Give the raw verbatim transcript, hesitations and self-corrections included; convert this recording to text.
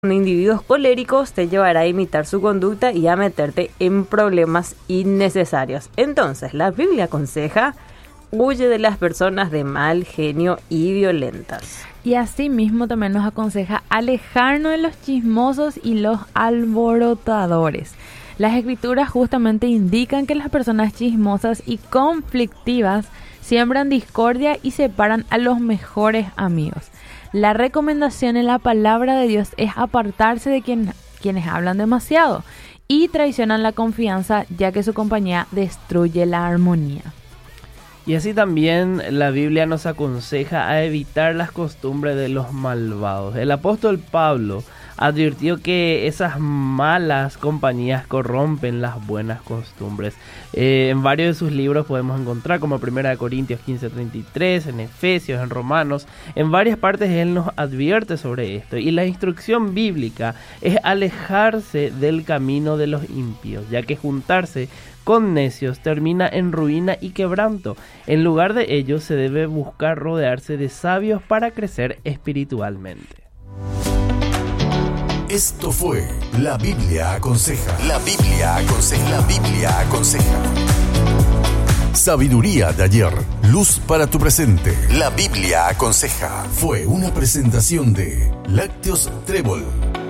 con individuos coléricos te llevará a imitar su conducta y a meterte en problemas innecesarios. Entonces, la Biblia aconseja: huye de las personas de mal genio y violentas. Y asimismo también nos aconseja alejarnos de los chismosos y los alborotadores. Las escrituras justamente indican que las personas chismosas y conflictivas siembran discordia y separan a los mejores amigos. La recomendación en la palabra de Dios es apartarse de quien, quienes hablan demasiado y traicionan la confianza, ya que su compañía destruye la armonía. Y así también la Biblia nos aconseja a evitar las costumbres de los malvados. El apóstol Pablo advirtió que esas malas compañías corrompen las buenas costumbres. Eh, en varios de sus libros podemos encontrar, como primera de Corintios quince treinta y tres, en Efesios, en Romanos. En varias partes él nos advierte sobre esto. Y la instrucción bíblica es alejarse del camino de los impíos, ya que juntarse con necios termina en ruina y quebranto. En lugar de ello, se debe buscar rodearse de sabios para crecer espiritualmente. Esto fue La Biblia Aconseja. La Biblia Aconseja. La Biblia Aconseja. Sabiduría de ayer, luz para tu presente. La Biblia Aconseja. Fue una presentación de Lácteos Trébol.